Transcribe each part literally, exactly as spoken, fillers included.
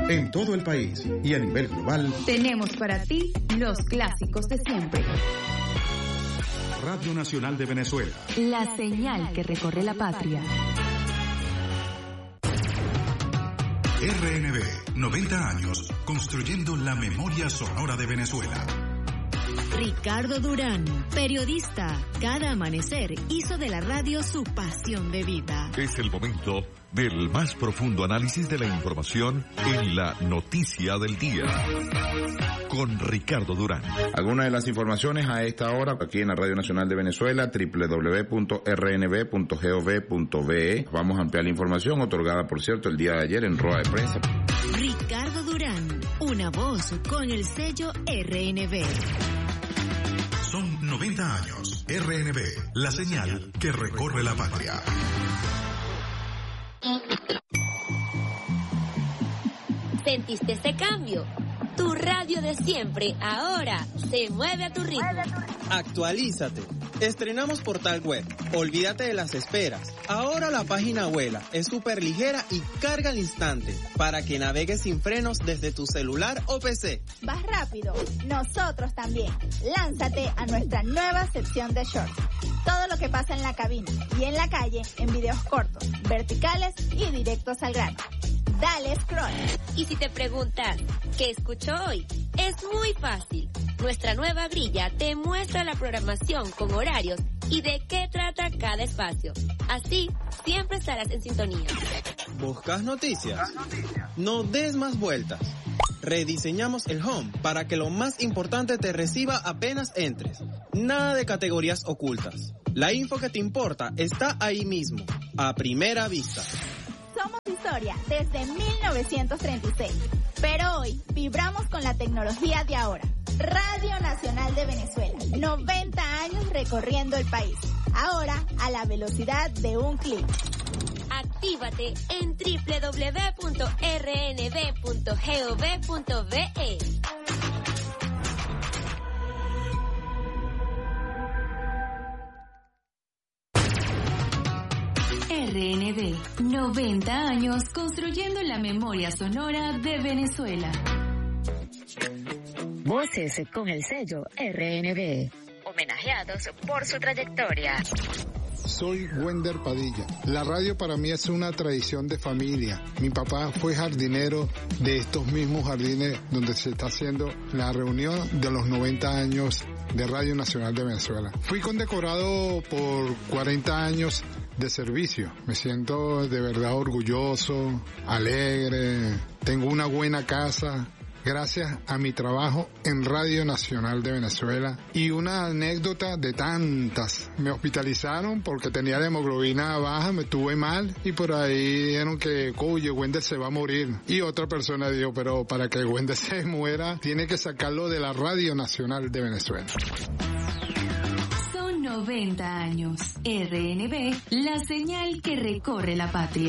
En todo el país y a nivel global, tenemos para ti los clásicos de siempre. Radio Nacional de Venezuela. La señal que recorre la patria. R N B, noventa años, construyendo la memoria sonora de Venezuela. Ricardo Durán, periodista, cada amanecer hizo de la radio su pasión de vida. Es el momento del más profundo análisis de la información en la noticia del día. Con Ricardo Durán. Algunas de las informaciones a esta hora aquí en la Radio Nacional de Venezuela, doble u doble u doble u punto r n b punto gov punto b e. Vamos a ampliar la información otorgada, por cierto, el día de ayer en rueda de prensa. Ricardo Durán, una voz con el sello R N B. Son noventa años. R N B, la señal que recorre la patria. ¿Sentiste ese cambio? Tu radio de siempre ahora se mueve a tu ritmo. Actualízate. Estrenamos portal web. Olvídate de las esperas. Ahora la página vuela, es súper ligera y carga al instante para que navegues sin frenos desde tu celular o P C. ¿Vas rápido? Nosotros también. Lánzate a nuestra nueva sección de shorts. Todo lo que pasa en la cabina y en la calle en videos cortos, verticales y directos al grano. Dale scroll. Y si te preguntas, ¿qué escucho hoy? Es muy fácil. Nuestra nueva grilla te muestra la programación con horarios y de qué trata cada espacio. Así, siempre estarás en sintonía. ¿Buscas noticias? No des más vueltas. Rediseñamos el home para que lo más importante te reciba apenas entres. Nada de categorías ocultas. La info que te importa está ahí mismo, a primera vista. Somos historia desde mil novecientos treinta y seis, pero hoy vibramos con la tecnología de ahora. Radio Nacional de Venezuela, noventa años recorriendo el país, ahora a la velocidad de un clic. Actívate en doble u doble u doble u punto r n b punto gov punto b e. R N B, noventa años construyendo la memoria sonora de Venezuela. Voces con el sello R N B, homenajeados por su trayectoria. Soy Wender Padilla. La radio para mí es una tradición de familia. Mi papá fue jardinero de estos mismos jardines donde se está haciendo la reunión de los noventa años de Radio Nacional de Venezuela. Fui condecorado por cuarenta años de servicio. Me siento de verdad orgulloso, alegre, tengo una buena casa gracias a mi trabajo en Radio Nacional de Venezuela. Y una anécdota de tantas. Me hospitalizaron porque tenía la hemoglobina baja, me tuve mal y por ahí dijeron que, oye, Wender se va a morir. Y otra persona dijo, pero para que Wender se muera, tiene que sacarlo de la Radio Nacional de Venezuela. Son noventa años. R N B, la señal que recorre la patria.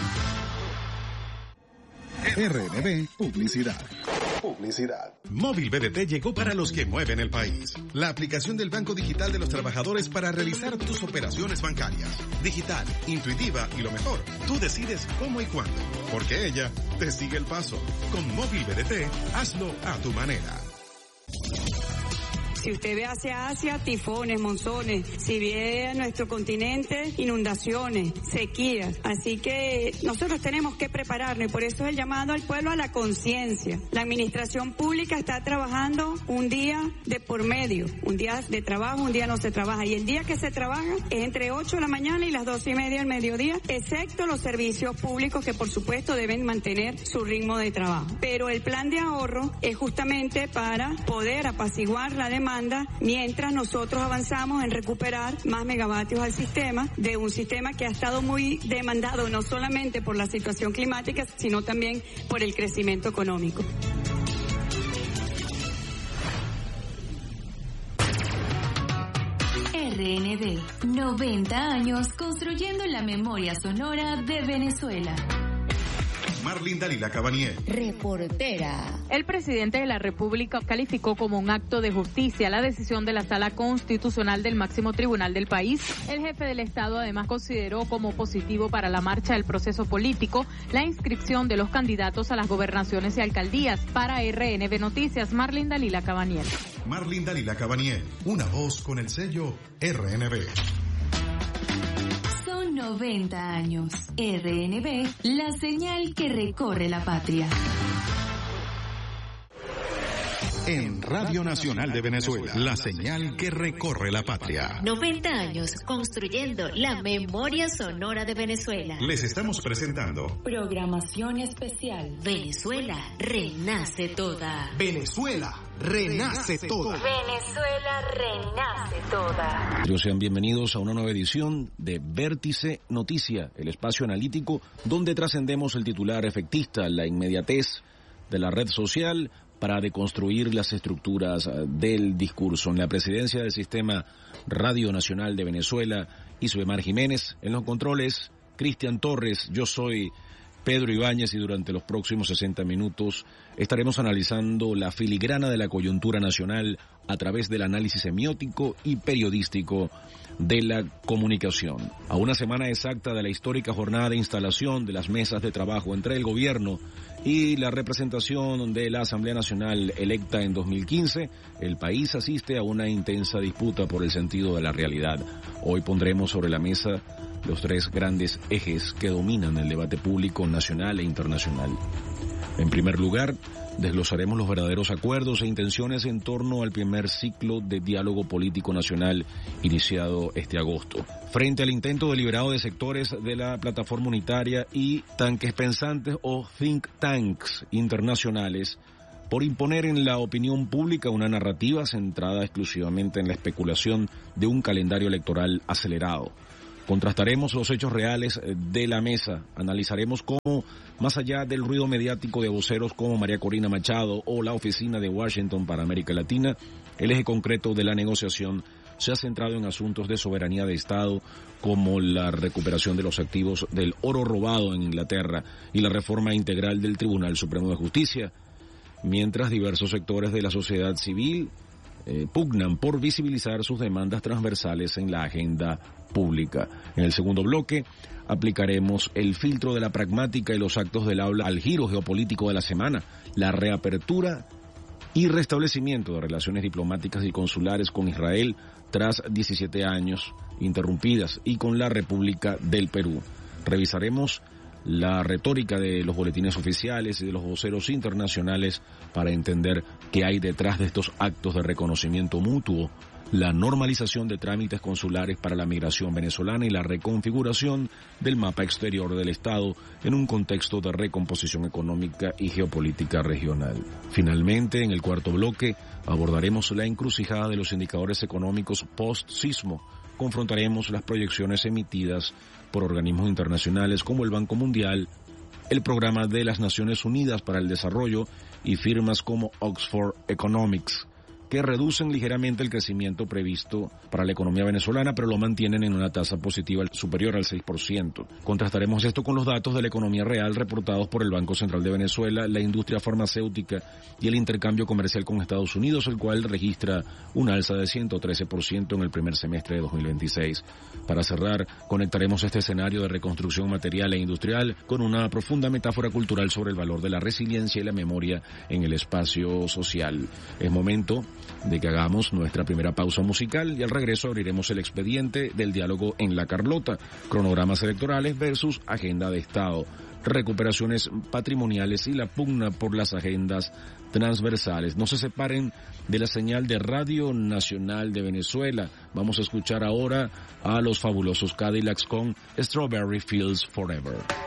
R N B, publicidad. Publicidad. Móvil B D T llegó para los que mueven el país. La aplicación del Banco Digital de los Trabajadores para realizar tus operaciones bancarias. Digital, intuitiva y lo mejor, tú decides cómo y cuándo, porque ella te sigue el paso. Con Móvil B D T, hazlo a tu manera. Si usted ve hacia Asia, tifones, monzones. Si ve a nuestro continente, inundaciones, sequías. Así que nosotros tenemos que prepararnos y por eso es el llamado al pueblo a la conciencia. La administración pública está trabajando un día de por medio. Un día de trabajo, un día no se trabaja. Y el día que se trabaja es entre ocho de la mañana y las doce y media del mediodía, excepto los servicios públicos que por supuesto deben mantener su ritmo de trabajo. Pero el plan de ahorro es justamente para poder apaciguar la demanda mientras nosotros avanzamos en recuperar más megavatios al sistema, de un sistema que ha estado muy demandado no solamente por la situación climática, sino también por el crecimiento económico. R N B, noventa años construyendo la memoria sonora de Venezuela. Marlin Dalila Cabaniel. Reportera. El presidente de la República calificó como un acto de justicia la decisión de la Sala Constitucional del máximo tribunal del país. El jefe del Estado además consideró como positivo para la marcha del proceso político la inscripción de los candidatos a las gobernaciones y alcaldías. Para R N B Noticias, Marlin Dalila Cabaniel. Marlin Dalila Cabaniel, una voz con el sello R N B. Son noventa años. R N B, la señal que recorre la patria. En Radio Nacional de Venezuela, la señal que recorre la patria. noventa años construyendo la memoria sonora de Venezuela. Les estamos presentando Programación especial. Venezuela renace toda. Venezuela renace toda. Venezuela renace toda. Sean bienvenidos a una nueva edición de Vértice Noticia, el espacio analítico donde trascendemos el titular efectista, la inmediatez de la red social, para deconstruir las estructuras del discurso. En la presidencia del Sistema Radio Nacional de Venezuela, Isbemar Jiménez. En los controles, Cristian Torres. Yo soy Pedro Ibáñez y durante los próximos sesenta minutos estaremos analizando la filigrana de la coyuntura nacional a través del análisis semiótico y periodístico de la comunicación. A una semana exacta de la histórica jornada de instalación de las mesas de trabajo entre el gobierno y la representación de la Asamblea Nacional electa en dos mil quince, el país asiste a una intensa disputa por el sentido de la realidad. Hoy pondremos sobre la mesa los tres grandes ejes que dominan el debate público nacional e internacional. En primer lugar, desglosaremos los verdaderos acuerdos e intenciones en torno al primer ciclo de diálogo político nacional iniciado este agosto. Frente al intento deliberado de sectores de la plataforma unitaria y tanques pensantes o think tanks internacionales por imponer en la opinión pública una narrativa centrada exclusivamente en la especulación de un calendario electoral acelerado. Contrastaremos los hechos reales de la mesa, analizaremos cómo, más allá del ruido mediático de voceros como María Corina Machado o la Oficina de Washington para América Latina, el eje concreto de la negociación se ha centrado en asuntos de soberanía de Estado como la recuperación de los activos del oro robado en Inglaterra y la reforma integral del Tribunal Supremo de Justicia, mientras diversos sectores de la sociedad civil Eh, pugnan por visibilizar sus demandas transversales en la agenda pública. En el segundo bloque aplicaremos el filtro de la pragmática y los actos del habla al giro geopolítico de la semana, la reapertura y restablecimiento de relaciones diplomáticas y consulares con Israel tras diecisiete años interrumpidas y con la República del Perú. Revisaremos la retórica de los boletines oficiales y de los voceros internacionales para entender qué hay detrás de estos actos de reconocimiento mutuo, la normalización de trámites consulares para la migración venezolana y la reconfiguración del mapa exterior del Estado en un contexto de recomposición económica y geopolítica regional. Finalmente, en el cuarto bloque, abordaremos la encrucijada de los indicadores económicos post-sismo. Confrontaremos las proyecciones emitidas por organismos internacionales como el Banco Mundial, el Programa de las Naciones Unidas para el Desarrollo y firmas como Oxford Economics, que reducen ligeramente el crecimiento previsto para la economía venezolana, pero lo mantienen en una tasa positiva superior al seis por ciento. Contrastaremos esto con los datos de la economía real reportados por el Banco Central de Venezuela, la industria farmacéutica y el intercambio comercial con Estados Unidos, el cual registra un alza de ciento trece por ciento en el primer semestre de dos mil veintiséis. Para cerrar, conectaremos este escenario de reconstrucción material e industrial con una profunda metáfora cultural sobre el valor de la resiliencia y la memoria en el espacio social. Es momento de que hagamos nuestra primera pausa musical y al regreso abriremos el expediente del diálogo en La Carlota, cronogramas electorales versus agenda de Estado, recuperaciones patrimoniales y la pugna por las agendas transversales. No se separen de la señal de Radio Nacional de Venezuela. Vamos a escuchar ahora a los fabulosos Cadillacs con Strawberry Fields Forever.